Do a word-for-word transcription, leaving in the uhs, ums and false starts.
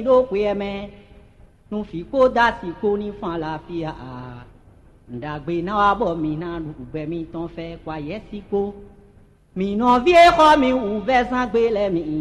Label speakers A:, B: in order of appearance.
A: ló pe ẹmẹ nu fi kó dá sí kó ní fún àlàáfíà ǹdàgbé náà wà bọ̀ mí náà lùgbẹ́ mi tán fẹ́ pààyẹ́ sí kó mi náà fi ẹ̀kọ́ mi wù fẹ́ sàn gbé lẹ́mìí.